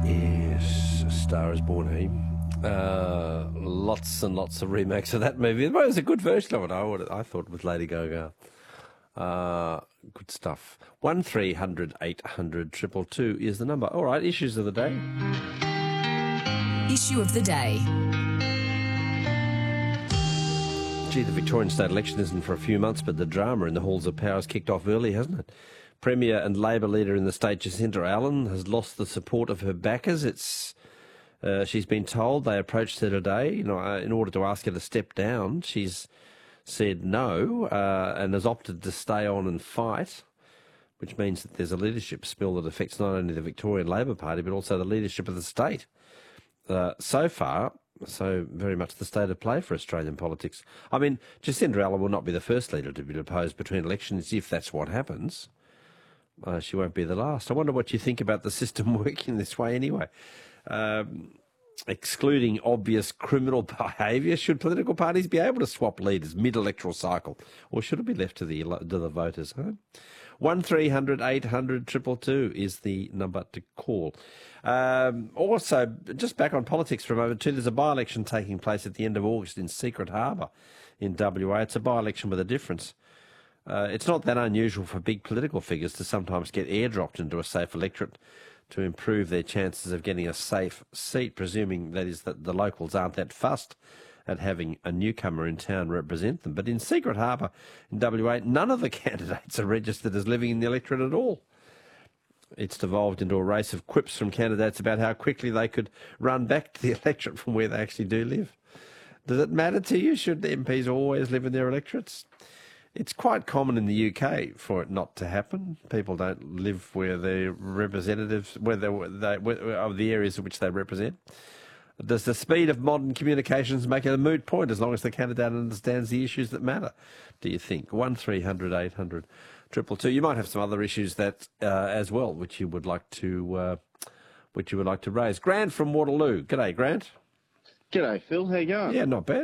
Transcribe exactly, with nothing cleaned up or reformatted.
Yes, A Star Is Born, he. Uh, lots and lots of remakes of that movie. It was a good version of it, I, would, I thought, with Lady Gaga. Uh, good stuff. One three hundred eight hundred triple two is the number. All right, issues of the day. Issue of the day. Gee, the Victorian state election isn't for a few months, but the drama in the halls of power has kicked off early, hasn't it? Premier and Labor leader in the state, Jacinda Allen, has lost the support of her backers. It's uh, she's been told they approached her today, you know, uh, in order to ask her to step down. She's said no uh, and has opted to stay on and fight, which means that there's a leadership spill that affects not only the Victorian Labor Party but also the leadership of the state. Uh, so far, so very much the state of play for Australian politics. I mean, Jacinda Allen will not be the first leader to be deposed between elections if that's what happens. Uh, she won't be the last. I wonder what you think about the system working this way anyway. Um, excluding obvious criminal behaviour, should political parties be able to swap leaders mid-electoral cycle, or should it be left to the to the voters? Huh? One three hundred eight hundred triple two is the number to call. Um, also, just back on politics for a moment too, there's a by-election taking place at the end of August in Secret Harbour in W A. It's a by-election with a difference. Uh, it's not that unusual for big political figures to sometimes get airdropped into a safe electorate to improve their chances of getting a safe seat, presuming that is that the locals aren't that fussed at having a newcomer in town represent them. But in Secret Harbour in W A, none of the candidates are registered as living in the electorate at all. It's devolved into a race of quips from candidates about how quickly they could run back to the electorate from where they actually do live. Does it matter to you? Should the M Ps always live in their electorates? It's quite common in the U K for it not to happen. People don't live where their representatives, where they, they where, of the areas in which they represent. Does the speed of modern communications make it a moot point as long as the candidate understands the issues that matter, do you think? One three hundred eight hundred triple two. You might have some other issues that uh, as well, which you would like to uh, which you would like to raise. Grant from Waterloo. G'day, Grant. G'day, Phil. How you going? Yeah, not bad.